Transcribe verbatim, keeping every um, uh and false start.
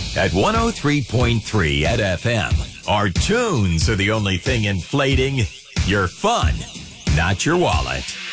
At one oh three point three at F M, our tunes are the only thing inflating your fun, not your wallet.